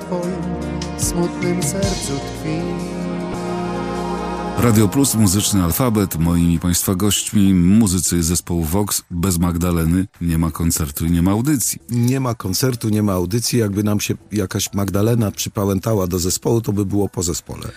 twoim smutnym sercu tkwi. Radio Plus, muzyczny alfabet. Moimi państwa gośćmi muzycy zespołu Vox. Bez Magdaleny nie ma koncertu i nie ma audycji. Nie ma koncertu, nie ma audycji. Jakby nam się jakaś Magdalena przypałętała do zespołu, to by było po zespole.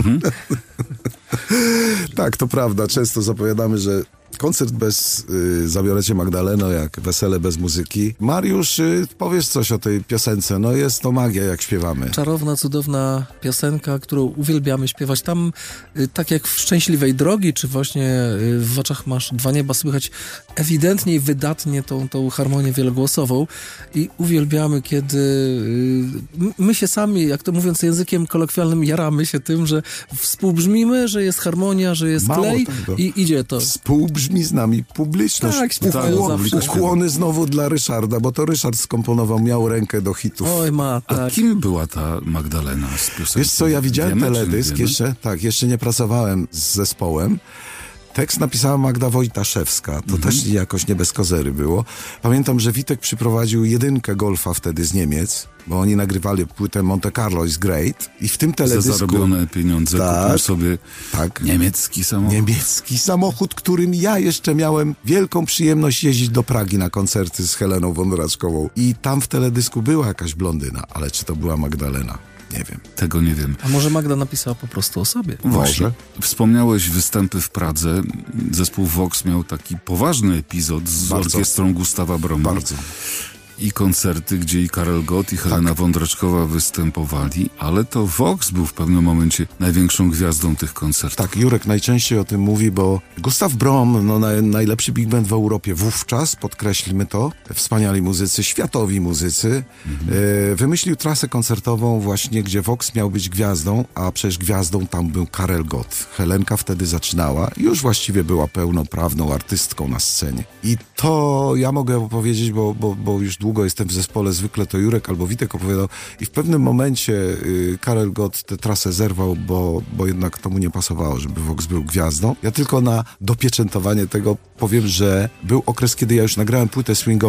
Tak, to prawda. Często zapowiadamy, że koncert bez Zabiorę cię Magdaleno, jak wesele bez muzyki. Mariusz, powiesz coś o tej piosence. No jest to magia, jak śpiewamy. Czarowna, cudowna piosenka, którą uwielbiamy śpiewać. Tam, tak jak w Szczęśliwej Drogi, czy właśnie w Oczach masz dwa nieba, słychać ewidentnie i wydatnie tą harmonię wielogłosową i uwielbiamy, kiedy my się sami, jak to mówiąc językiem kolokwialnym, jaramy się tym, że współbrzmimy, że jest harmonia, że jest klej i idzie to. Współbrzmi z nami publiczność. Tak, śpiewają zawsze. Ukłony znowu dla Ryszarda, bo to Ryszard skomponował, miał rękę do hitów. Oj, ma, tak. A kim była ta Magdalena z piosenki? Wiesz co, ja widziałem teledysk jeszcze nie pracowałem z zespołem. Tekst napisała Magda Wojtaszewska. To też jakoś nie bez kozery było. Pamiętam, że Witek przyprowadził jedynkę golfa wtedy z Niemiec, bo oni nagrywali płytę Monte Carlo is Great i w tym teledysku... Za zarobione pieniądze kupił sobie niemiecki samochód. Niemiecki samochód, którym ja jeszcze miałem wielką przyjemność jeździć do Pragi na koncerty z Heleną Wądraczkową. I tam w teledysku była jakaś blondyna, ale czy to była Magdalena? Nie wiem. Tego nie wiem. A może Magda napisała po prostu o sobie? Właśnie. Wspomniałeś występy w Pradze. Zespół Vox miał taki poważny epizod z orkiestrą Gustawa Broma. Bardzo. I koncerty, gdzie i Karel Gott, i Helena Wądraczkowa występowali, ale to Vox był w pewnym momencie największą gwiazdą tych koncertów. Tak, Jurek najczęściej o tym mówi, bo Gustav Brom, najlepszy big band w Europie wówczas, podkreślmy to, wspaniali muzycy, światowi muzycy, wymyślił trasę koncertową właśnie, gdzie Vox miał być gwiazdą, a przecież gwiazdą tam był Karel Gott. Helenka wtedy zaczynała i już właściwie była pełnoprawną artystką na scenie. I to ja mogę opowiedzieć, bo już długo jestem w zespole, zwykle to Jurek albo Witek opowiadał i w pewnym momencie Karel Gott tę trasę zerwał, bo jednak to mu nie pasowało, żeby Vox był gwiazdą. Ja tylko na dopieczętowanie tego powiem, że był okres, kiedy ja już nagrałem płytę swingową